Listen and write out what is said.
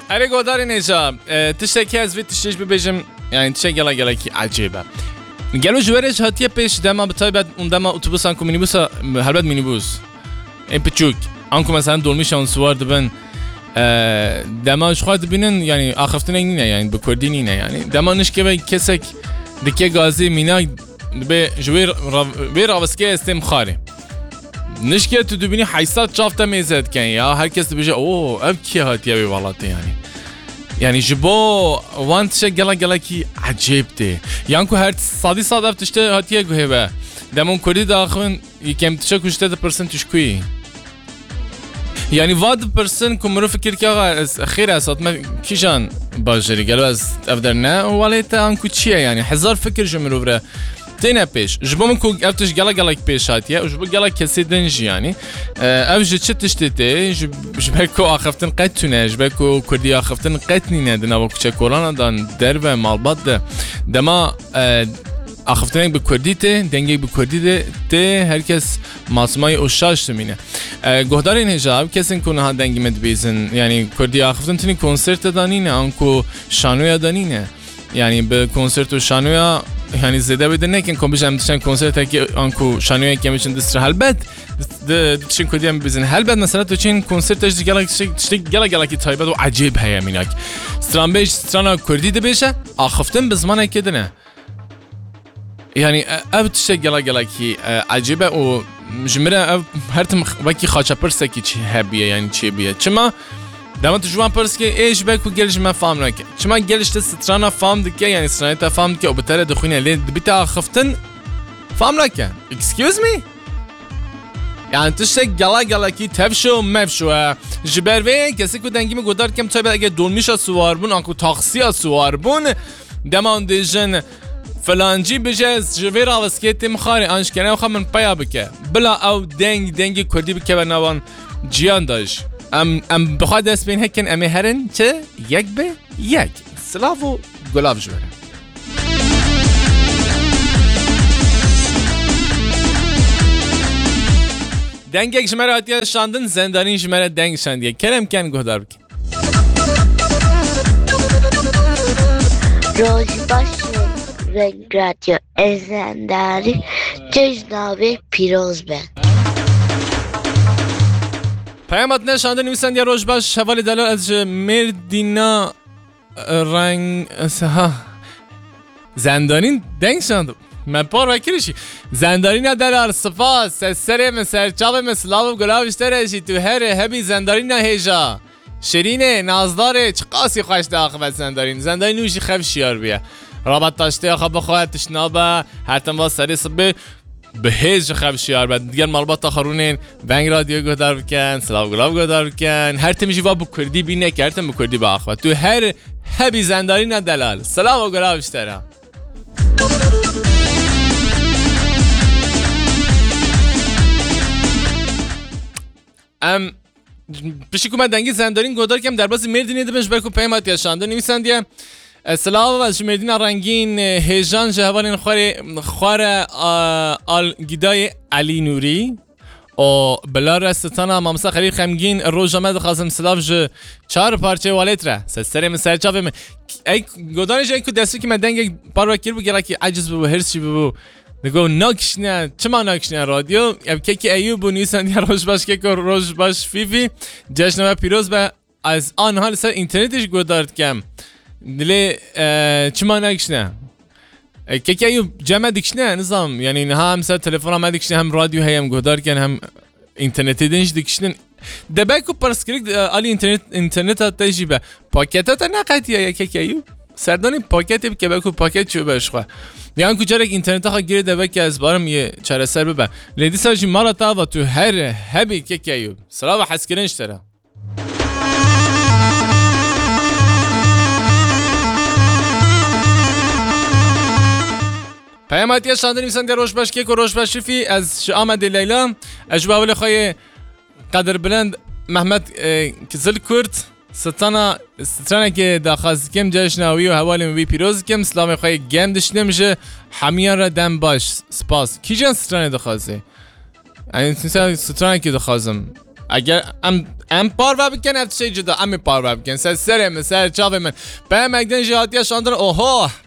اره گوداری نیجا تشتکی از وید تشتیش ببیجم یعنی تشتک گلا کی عجیبه گلو جوارش هاتیه پیش دما بتای بعد اون دما اتوبوس انکو مینیبوس هربت مینیبوس این پچوک انکو مثلا دولمیشان سوار دبن دماش خواهد بینن یعنی آخفتن اینه یعنی بکردین اینه یعنی دمانش که به کسک دکه گازی مینای به جویر راوسکه استم خاره نشکه تو دبینی حیثات چافته میزد کن یا هر کس بشه اوه اب کی هاتیه بی والاته یعنی جبو وانت شه گلا کی عجیب ده یعنی که هر صاد افتشته هاتیه گوه به دمون کردی داخل یکم تشه کشته پرسنت تشکویی یعنی واد پرسن که مرو فکر که آقا خیر اسات ما کیشان باجری گلو از افدر نه ولی تا انکو چیه یعنی هزار فکر جو مرو بره تینه پیش جبو من که افتش گلا پیش هاتیه و جبو گلا کسی دنجی یعنی اف جو چه تشتیته جبه که آخفتن قطونه جبه که کردی آخفتن قطنینه دنه و کچه کورانا دان در و مالبات ده دما آخفتنگ به کردی ته دنگی به کردی ته هر کس معصومای اوشاش تمینه گهدار این حجاب کسی کنه ها دنگی مدبیزن یعنی کردی آخفتن تنی کنسرت دانینه آنکو شانویا دانینه یعنی به کنسرت و شانویا یعنی زده بده نه که کمبیش هم داشتن کنسرت که آنکو شانویا کمیشن دستر حلبت دشین کردی هم بزن حلبت مثلا تو چین کنسرتش گلا کی تایبت و عجیب هیا میناک سترانبیش سترانا کردی ده بشه آخفتن بزمانه که دنه یعنی او تشته گلا کی عجیبه و جمره او هر تم وکی خاچه پرسه کی چی هبیه یعنی چی بیه چما دامن تو جوان پرس که ایش بکو گلش ما فهم نکه چما گلش تسترانا فهم دکه یعنی سترانه تا فهم دکه و بتره دخوینه لید بیتا خفتن فهم نکه excuse me یعنی تشته گلا کی تفشو مفشو جبروه کسی که دنگی مگودار کم تا اگه دولمیش سوار بون آنکو تاکسی سوار بون دمان دیجن فلانجی بجاز جویر آواسکیت مخاری آنش کنه و خمن پیا بکه بلا او دنگی کردی بکه و نوان جیان داش ام بخواد دست بین هکن امی هرن چه یک به یک سلاف و گلاب جوره دنگ یک جمعه هاتیه شاندن زندانی جمعه دنگ شاندیه کرم کن گهدار بکن روز باشه رادیو ازنداری جناب پیروز به پیامت نشانده نویسنده روز باش حوالی دلال از مردینا رنگ زندانین دنگ شاندم من پار وکیلشی زندانین دلال صفاس سره مسر چاپ مسلاو و گلاب اشترشی تو هر هبی زندانین هیجا شرینه نازداره چقاسی خوش داخل زندانین نوشی خف شیار بیا رابط داشته آخه بخواهد تشنابه هر تنبا سری صبح به هیچ خب شیار بعد دیگر مالبات آخرونین بنگ رادیو گودار بکن سلاو گلاب گودار بکن هر تمیشی با بکردی بینه که هر تم بکردی با آخوات تو هر هبی زنداری ندلال سلاو گلاب اشترا پیشی که من دنگی زندارین گودار کم در باز مردی نیده بنش برکو پیمات یاشانده نویسندیه سلام از مردین رنگین هیجان جهوان خوار آل گیدای علی نوری و بلا رستانا مامسا خلیل خمگین روز آمد خواستم سلاف جو 4 پارچه والت را سری من سر چاپم ای گودانش ای که دستی که من دنگ پار وکیل بگیره که عجز ببو هرچی ببو نگو ناکشنه چما ناکشنه رادیو اب که ایوب و نیسان یا روز باش که روز باش فیفی جشن و پیروز به از آن حال سر اینترنتش گودارد کم دلی چما نکشنه که ایوب جمع دکشنه نظام یعنی هم سر تلفن هم دکشنه هم رادیو هم گودار کن هم اینترنتی دنش دکشنه دبکو پرسکریک آلی اینترنت ها تجیبه پاکت ها تا نقطیه که ایوب سردانی پاکتی که بکو پاکت چو بشخواه یعنی کجارک اینترنت ها گیره دبک از بارم یه چاره سر ببه لیدی سرجی مالا تا و تو هر هبی که ایوب سلام و حسکرنش تره پیامات شاندن میسند روش باش که روش باش شفی از شامد لیلا اجوا ولی خوی قدر بلند محمد کزل کرد ستانا که داخاز کم جشناوی و حوالی وی پیروز کم سلام خوی گم دشته میشه حمیان را دم باش سپاس کی جان ستانا داخازه این ستانا که داخازم اگر ام پارو بکن هفت شی جدا ام پارو بکن سر من سر چاو من به مگدن جهاتیه شاندر اوه